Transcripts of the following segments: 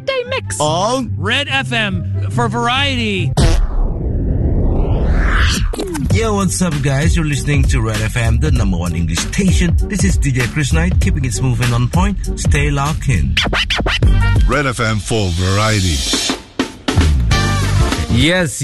midday mix on Red FM for variety. Yo, what's up, guys? You're listening to Red FM, the number one English station. This is DJ Chris Knight, keeping it smooth and on point. Stay locked in. Red FM for variety. Yes,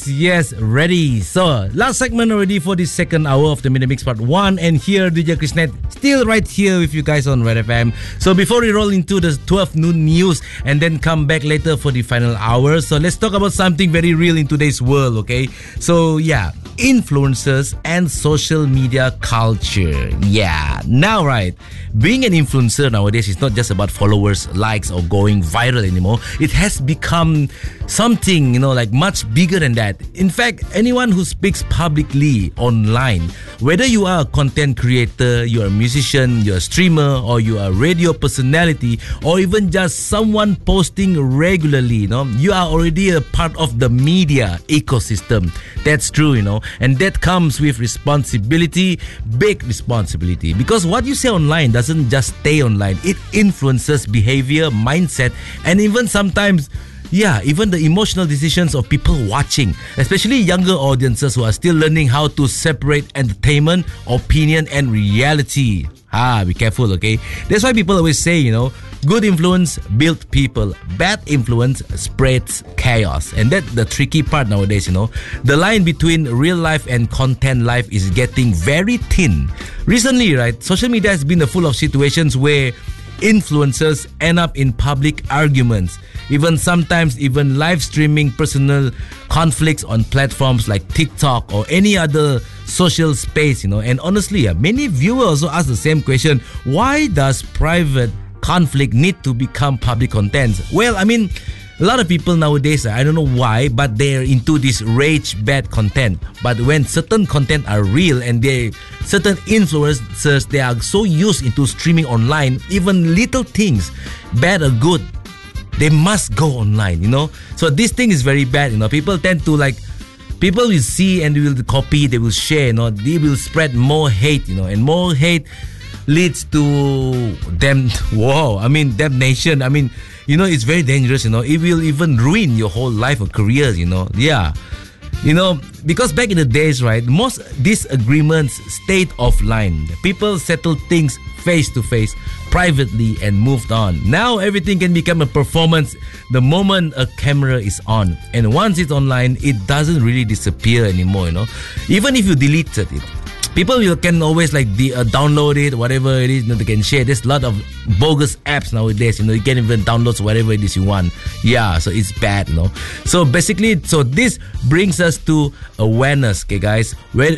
ready. So, last segment already for the second hour of the Midday Mix Part 1. And here, DJ Chris Knight, still right here with you guys on Red FM. So, before we roll into the 12 noon news and then come back later for the final hour, so let's talk about something very real in today's world, okay? So, yeah, influencers and social media culture. Yeah, now, right, being an influencer nowadays is not just about followers, likes, or going viral anymore. It has become something, like much bigger than that. In fact, anyone who speaks publicly online, whether you are a content creator, you are a musician, you're a streamer, or you are a radio personality, or even just someone posting regularly, you are already a part of the media ecosystem. That's true, and that comes with responsibility, big responsibility, because what you say online doesn't just stay online. It influences behavior, mindset, and even sometimes even the emotional decisions of people watching, especially younger audiences who are still learning how to separate entertainment, opinion, and reality. Be careful, okay? That's why people always say, good influence builds people, bad influence spreads chaos. And that's the tricky part nowadays, The line between real life and content life is getting very thin. Recently, right, social media has been full of situations where influencers end up in public arguments, sometimes live streaming personal conflicts on platforms like TikTok or any other social space, And honestly, many viewers also ask the same question: why does private conflict need to become public content? Well, a lot of people nowadays, I don't know why, but they're into this rage bad content. But when certain content are real and certain influencers, they are so used into streaming online, even little things, bad or good, they must go online, So this thing is very bad, People tend to people will see and will copy, they will share, They will spread more hate, And more hate leads to damnation. It's very dangerous, It will even ruin your whole life or careers, Because back in the days, right, most disagreements stayed offline. People settled things face to face, privately, and moved on. Now everything can become a performance the moment a camera is on. And once it's online, it doesn't really disappear anymore, Even if you deleted it, people can always download it, whatever it is, they can share. There's a lot of bogus apps nowadays, you can even download whatever it is you want. So it's bad, So basically, this brings us to awareness, okay, guys.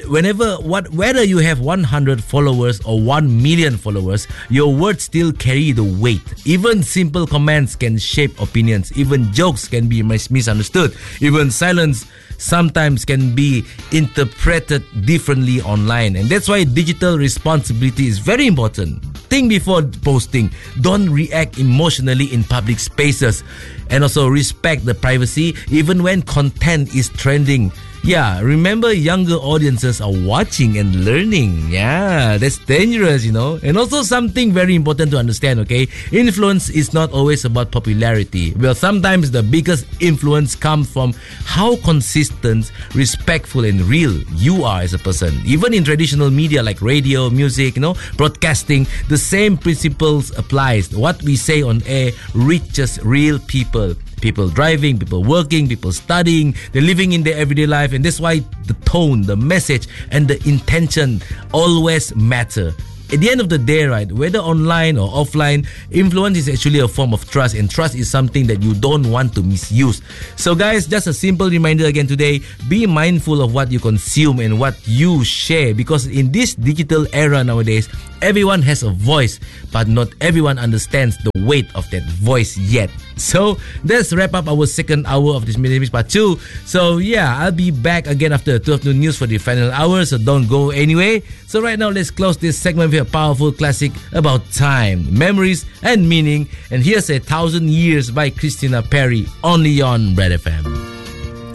Whether you have 100 followers or 1 million followers, your words still carry the weight. Even simple comments can shape opinions. Even jokes can be misunderstood. Even silence sometimes can be interpreted differently online. And that's why digital responsibility is very important. Think before posting. Don't react emotionally in public spaces. And also respect the privacy even when content is trending. Remember, younger audiences are watching and learning. That's dangerous, And also something very important to understand, okay? Influence is not always about popularity. Well, sometimes the biggest influence comes from how consistent, respectful, and real you are as a person. Even in traditional media like radio, music, broadcasting, the same principles applies. What we say on air reaches real people. People driving, people working, people studying, they're living in their everyday life, and that's why the tone, the message, and the intention always matter. At the end of the day, right, whether online or offline, influence is actually a form of trust, and trust is something that you don't want to misuse. So guys, just a simple reminder again today, be mindful of what you consume and what you share, because in this digital era nowadays, everyone has a voice, but not everyone understands the weight of that voice yet. So let's wrap up our second hour of this Midday Mix Part 2. So I'll be back again after 12 noon news for the final hour, so don't go anyway. So right now, let's close this segment with a powerful classic about time, memories, and meaning. And here's 1,000 Years by Christina Perri, only on Red FM.